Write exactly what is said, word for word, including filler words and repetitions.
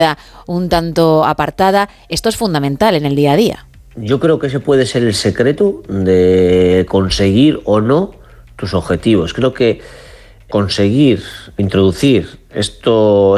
un tanto apartada. Esto es fundamental en el día a día. Yo creo que ese puede ser el secreto de conseguir o no tus objetivos. Creo que conseguir introducir esto